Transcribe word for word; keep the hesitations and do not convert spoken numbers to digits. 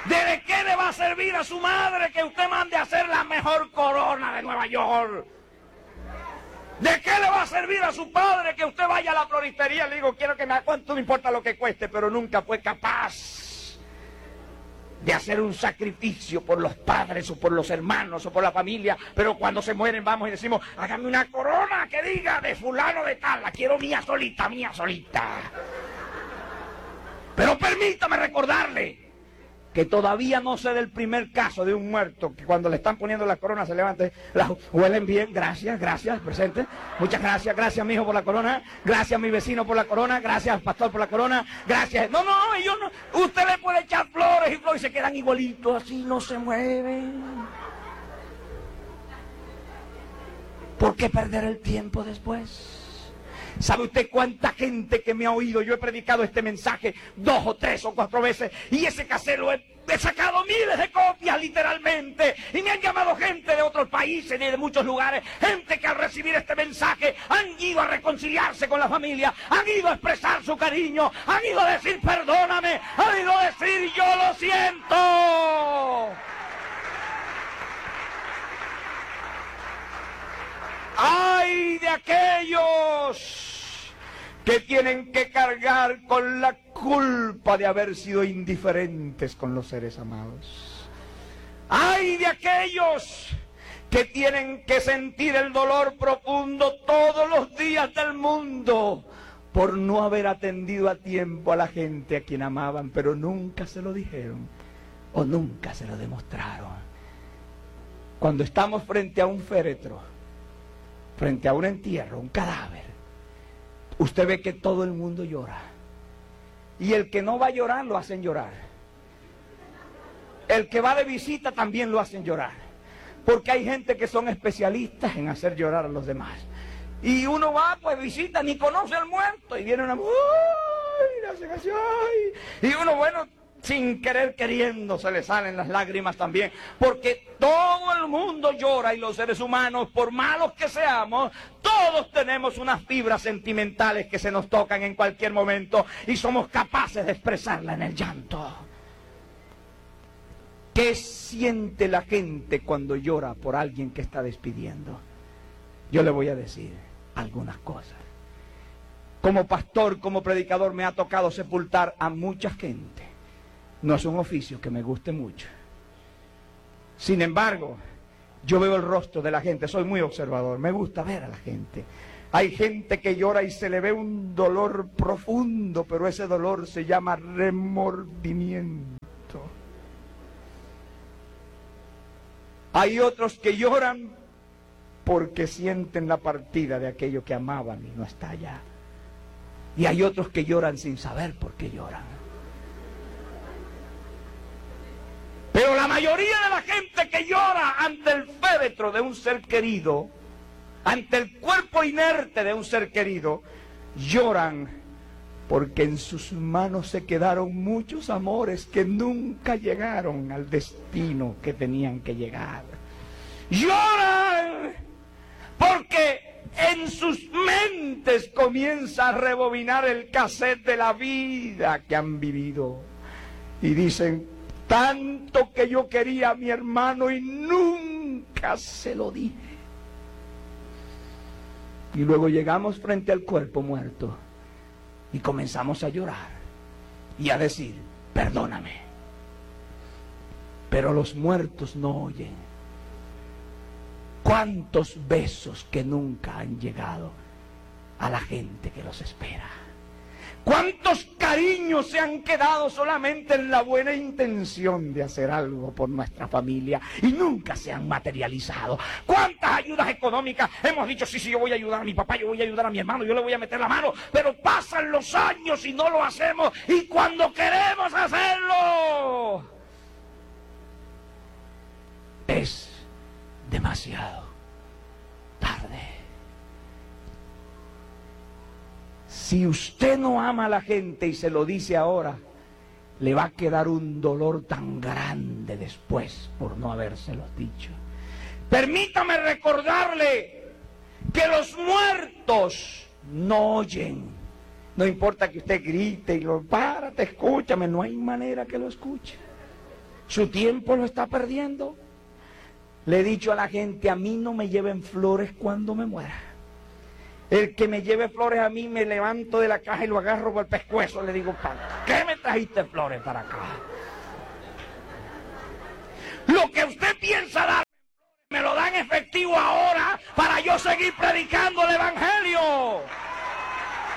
¿De qué le va a servir a su madre que usted mande a hacer la mejor corona de Nueva York? ¿De qué le va a servir a su padre que usted vaya a la floristería? Le digo, quiero que me haga cuánto, no importa lo que cueste, pero nunca fue capaz de hacer un sacrificio por los padres o por los hermanos o por la familia. Pero cuando se mueren vamos y decimos, hágame una corona que diga de fulano de tal, la quiero mía solita, mía solita. Pero permítame recordarle que todavía no sé del primer caso de un muerto que cuando le están poniendo la corona se levante, las huelen bien, gracias, gracias, presente, muchas gracias, gracias mi hijo por la corona, gracias mi vecino por la corona, gracias pastor por la corona, gracias, no, no, ellos no, usted le puede echar flores y flores y se quedan igualitos, así no se mueven. ¿Por qué perder el tiempo después? ¿Sabe usted cuánta gente que me ha oído? Yo he predicado este mensaje dos o tres o cuatro veces y ese cassette lo he, he sacado miles de copias literalmente y me han llamado gente de otros países y de muchos lugares, gente que al recibir este mensaje han ido a reconciliarse con la familia, han ido a expresar su cariño, han ido a decir perdóname, han ido a decir yo lo siento. ¡Ay de aquellos que tienen que cargar con la culpa de haber sido indiferentes con los seres amados! ¡Ay de aquellos que tienen que sentir el dolor profundo todos los días del mundo por no haber atendido a tiempo a la gente a quien amaban, pero nunca se lo dijeron o nunca se lo demostraron! Cuando estamos frente a un féretro, frente a un entierro, un cadáver, usted ve que todo el mundo llora. Y el que no va a llorar, lo hacen llorar. El que va de visita también lo hacen llorar. Porque hay gente que son especialistas en hacer llorar a los demás. Y uno va, pues visita, ni conoce al muerto. Y viene una... ¡Ay! Le hacen así, ¡ay! Y uno, bueno, sin querer queriendo, se le salen las lágrimas también. Porque todo el mundo llora y los seres humanos, por malos que seamos, todos tenemos unas fibras sentimentales que se nos tocan en cualquier momento y somos capaces de expresarla en el llanto. ¿Qué siente la gente cuando llora por alguien que está despidiendo? Yo le voy a decir algunas cosas. Como pastor, como predicador, me ha tocado sepultar a mucha gente. No es un oficio que me guste mucho. Sin embargo, yo veo el rostro de la gente, soy muy observador, me gusta ver a la gente. Hay gente que llora y se le ve un dolor profundo, pero ese dolor se llama remordimiento. Hay otros que lloran porque sienten la partida de aquello que amaban y no está allá. Y hay otros que lloran sin saber por qué lloran. Pero la mayoría de la gente que llora ante el féretro de un ser querido, ante el cuerpo inerte de un ser querido, lloran porque en sus manos se quedaron muchos amores que nunca llegaron al destino que tenían que llegar. Lloran porque en sus mentes comienza a rebobinar el cassette de la vida que han vivido. Y dicen, tanto que yo quería a mi hermano y nunca se lo dije. Y luego llegamos frente al cuerpo muerto y comenzamos a llorar y a decir, perdóname. Pero los muertos no oyen. ¿Cuántos besos que nunca han llegado a la gente que los espera? ¿Cuántos cariños se han quedado solamente en la buena intención de hacer algo por nuestra familia y nunca se han materializado? ¿Cuántas ayudas económicas hemos dicho, sí, sí, yo voy a ayudar a mi papá, yo voy a ayudar a mi hermano, yo le voy a meter la mano, pero pasan los años y no lo hacemos, y cuando queremos hacerlo es demasiado tarde? Si usted no ama a la gente y se lo dice ahora, le va a quedar un dolor tan grande después por no habérselos dicho. Permítame recordarle que los muertos no oyen. No importa que usted grite y lo párate, escúchame, no hay manera que lo escuche. Su tiempo lo está perdiendo. Le he dicho a la gente, a mí no me lleven flores cuando me muera. El que me lleve flores a mí, me levanto de la caja y lo agarro por el pescuezo. Le digo, ¿para qué me trajiste flores para acá? Lo que usted piensa dar, me lo dan efectivo ahora para yo seguir predicando